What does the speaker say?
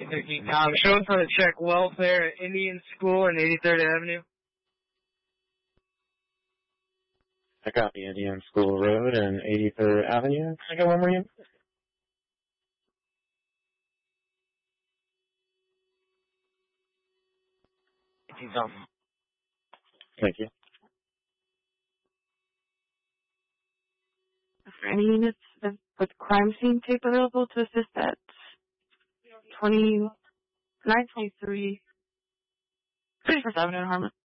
Showing for the check welfare at Indian School and 83rd Avenue. I copy Indian School Road and 83rd Avenue. Can I get one more unit? Thank you. Are there any units with crime scene tape available to assist at 923 31st Avenue in Harmon?